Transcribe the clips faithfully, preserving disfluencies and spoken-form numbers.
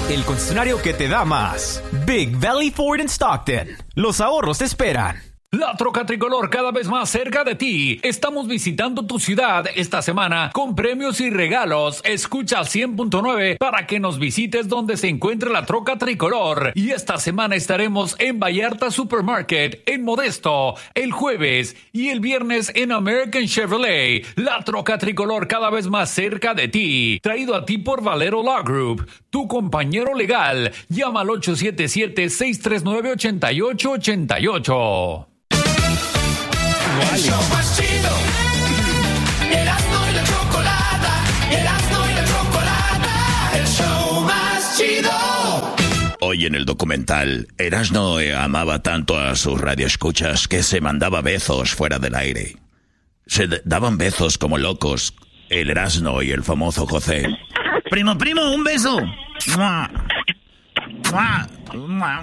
el concesionario que te da más. Big Valley Ford in Stockton. Los ahorros te esperan. La Troca Tricolor cada vez más cerca de ti. Estamos visitando tu ciudad esta semana con premios y regalos. Escucha cien punto nueve para que nos visites donde se encuentre la Troca Tricolor. Y esta semana estaremos en Vallarta Supermarket, en Modesto, el jueves y el viernes en American Chevrolet. La Troca Tricolor cada vez más cerca de ti. Traído a ti por Valero Law Group, tu compañero legal. Llama al ocho siete siete, seis tres nueve, ocho ocho ocho ocho. El show más chido, Erasmo y la Chocolata, Erasmo y la Chocolata, el show más chido. Hoy en el documental, Erasmo amaba tanto a sus radioescuchas que se mandaba besos fuera del aire. Se daban besos como locos, el Erasmo y el famoso José. Primo, primo, un beso. ¡Mua! ¡Mua! ¡Mua!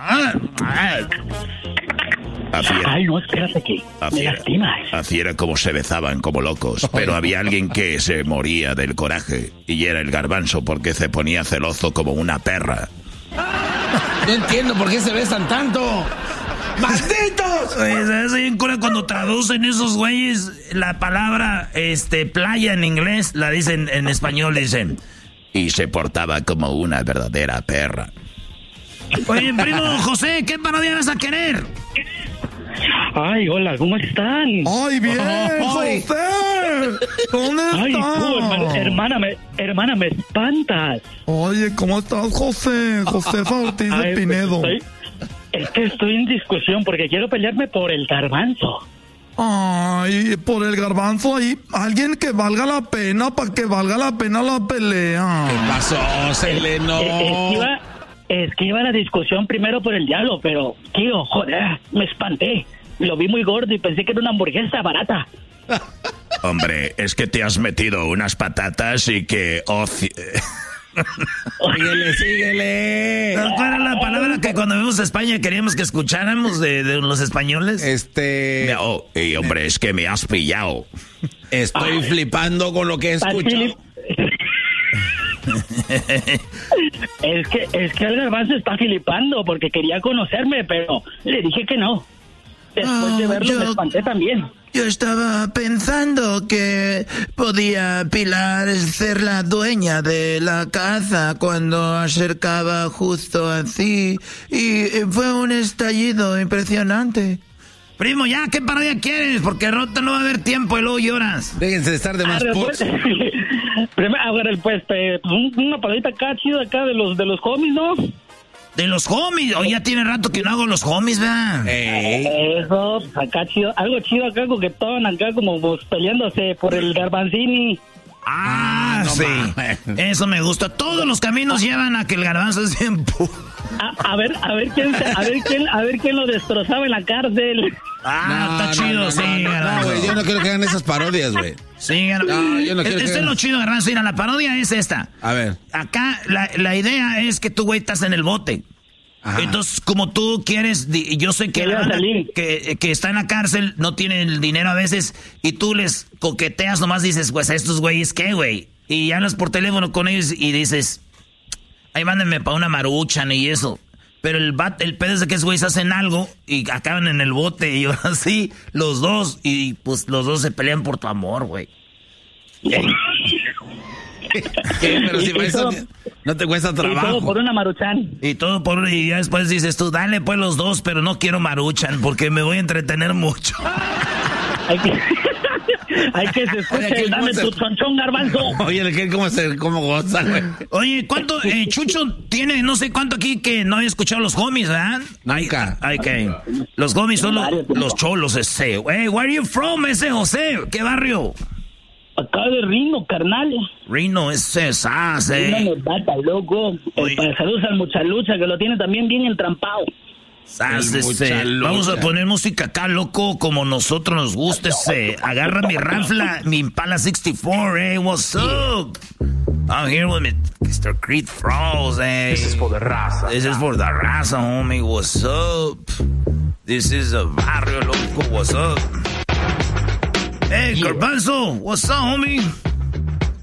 Así era, Ay, no, espérate que así me era, lastimas. así era como se besaban como locos, pero había alguien que se moría del coraje y era el Garbanzo porque se ponía celoso como una perra. No entiendo por qué se besan tanto. ¡Malditos! ¿Sabes bien cura cuando traducen esos güeyes la palabra este playa en inglés? La dicen en español, dicen. Y se portaba como una verdadera perra. Oye, primo José, ¿qué parodia vas a querer? Ay, hola, ¿cómo están? ¡Ay, bien, José! ¿Dónde estás? Ay, tú, hermana, hermana, me, hermana, me espantas. Oye, ¿cómo estás, José? José Ortiz de Ay, pues Pinedo. estoy- es que estoy en discusión porque quiero pelearme por el Garbanzo. Ay, por el Garbanzo ahí, alguien que valga la pena, para que valga la pena la pelea. ¿Qué pasó, Seleno? Es, es que iba, es que iba la discusión primero por el diablo, pero, tío, joder, me espanté. Lo vi muy gordo y pensé que era una hamburguesa barata. Hombre, es que te has metido unas patatas y que... Oh, ci- Síguele, síguele. ¿Cuál era la palabra que cuando vimos a España queríamos que escucháramos de, de los españoles? Este... oh, y hombre, es que me has pillado. Estoy flipando con lo que he escuchado. Es que, es que el Garbanzo está filipando porque quería conocerme, pero le dije que no. Después de Ah, verlo yo- me espanté también. Yo estaba pensando que podía Pilar ser la dueña de la casa cuando acercaba justo así y fue un estallido impresionante. Primo, ya, ¿qué parodia quieres? Porque Rota no va a haber tiempo y luego lloras. Déjense de estar de más Ah, pots. pues, primero, a ver, pues, pe- pues, un- una paladita acá chida acá de los de los homies, ¿no? De los homies, hoy ya tiene rato que no hago los homies, ¿verdad? Ey. Eso, pues, acá chido, algo chido acá coquetón, acá como pues, peleándose por el Garbanzini. Ah, Ah, no sí. mames. Eso me gusta. Todos los caminos llevan a que el Garbanzo es bien pu- A, a ver, a ver quién, se- a ver quién, a ver quién lo destrozaba en la cárcel. Ah, No, está no, chido, no, sí, no, no, Garbanzo. güey, yo no quiero que hagan esas parodias, güey. Sí, Gar- No, yo no quiero Este que- es lo chido, Garbanzo. Mira, la parodia es esta. A ver. Acá la, la idea es que tú, güey, estás en el bote. Ajá. Entonces, como tú quieres, di- yo sé que, Quería la banda salir. que, que está en la cárcel no tiene el dinero a veces y tú les coqueteas, nomás dices, pues, ¿a estos güeyes qué, güey? Y hablas por teléfono con ellos y dices, ahí mándenme para una maruchan y eso. Pero el bat, el pedo es de que esos güeyes hacen algo y acaban en el bote y ahora sí, los dos, y pues los dos se pelean por tu amor, güey. ¿Qué? Pero si Y- y para eso todo- no te cuesta Y todo trabajo. por una maruchan. Y todo por... Y ya después dices tú, dale pues los dos, pero no quiero maruchan porque me voy a entretener mucho. Hay que, hay que se escuche, Oye, ¿qué- dame cómo se- tu chonchón, Garbanzo. Oye, el que cómo se cómo goza, güey. Oye, ¿cuánto? Eh, Chucho tiene no sé cuánto aquí que no había escuchado los homies, ¿verdad? Nunca. Ay, que los homies son los, los cholos ese. Hey, where are you from, ese José? ¿Qué barrio? Acá de Rino, carnal. Reno, ese sas, Una eh. notata, loco. Oye. Eh, para saludos al muchalucha que lo tiene también bien entrampado. Sas, El ese. muchalucha. Vamos a poner música acá, loco, como nosotros nos gusta, ese. Agarra mi rafla, mi Impala sesenta y cuatro, eh. What's up? I'm here with mister Creed Frost, eh. This is for the raza. This is for the raza, homie. What's up? This is a barrio, loco. What's up? Hey, Garbanzo. What's up, homie?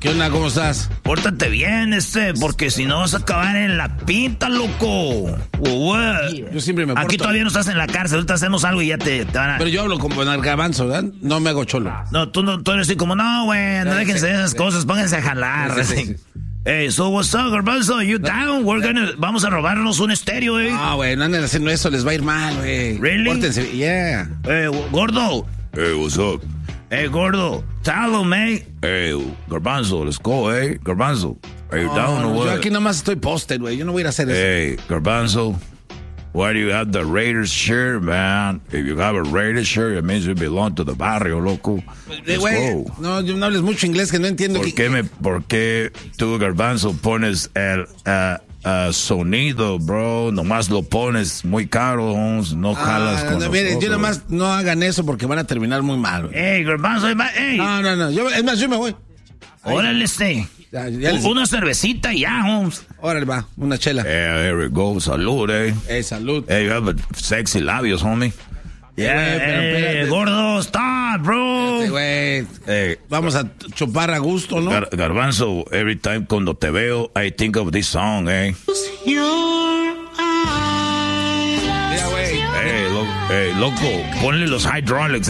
¿Qué onda? ¿Cómo estás? Pórtate bien, este, porque si no vas a acabar en la pinta, loco. Yo siempre me porto. Aquí todavía no estás en la cárcel, ahorita hacemos algo y ya te, te van a... Pero yo hablo como en el garbanzo, ¿verdad? No me hago cholo. No, tú no, tú eres así como, no, güey, no déjense de esas cosas, pónganse a jalar. Sí, sí, sí. Hey, so what's up, garbanzo? You down? We're gonna... Vamos a robarnos un estéreo, eh. No, güey, no anden haciendo eso, les va a ir mal, güey. Really? Pórtense, yeah. Hey, gordo. Hey, what's up? Hey, gordo. Tell him, eh. Hey, Garbanzo, let's go, eh. Garbanzo, are you No, down no, or what? yo aquí nomás estoy posted, güey. Yo no voy a ir a hacer eso. Hey, Garbanzo, why do you have the Raiders shirt, man? If you have a Raiders shirt, it means you belong to the barrio, loco. Eh, Let's güey, go. no, yo no hables mucho inglés que no entiendo. ¿Por que- qué, me, ¿Por qué tú, Garbanzo, pones el uh, uh, sonido, bro? Nomás lo pones muy caro, no jalas Ah, con no, miren, yo nosotros. nomás no hagan eso porque van a terminar muy mal, güey. Hey, garbanzo, hey. No, no, no. Yo, es más, yo me voy. Órale, este. Ya, ya les- Una cervecita y ya, Holmes. Órale, va, una chela. Yeah, there we go. Salud, eh. Eh, salud. Hey, you have a sexy labios, homie. Yeah, güey, pero Hey, espérate. gordo, stop, bro. Espérate, güey. Hey, Vamos a chupar a gusto, ¿no? Gar- Garbanzo, every time cuando te veo, I think of this song, eh. Mira, güey. Hey, lo- hey, loco, ponle los hydraulics